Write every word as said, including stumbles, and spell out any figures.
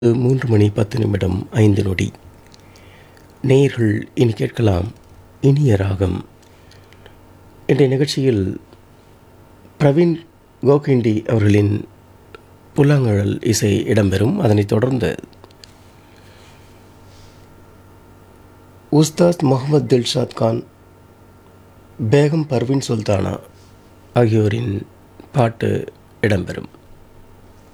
மூன்று மணி பத்து நிமிடம் ஐந்து நொடி. நேயர்கள் இனி கேட்கலாம் இனிய ராகம். இன்றைய நிகழ்ச்சியில் பிரவீன் கோகிண்டி அவர்களின் புல்லாங்குழல் இசை இடம்பெறும். அதனைத் தொடர்ந்து உஸ்தாத் முகமது தில்ஷாத் கான், பேகம் பர்வீன் சுல்தானா ஆகியோரின் பாட்டு இடம்பெறும்.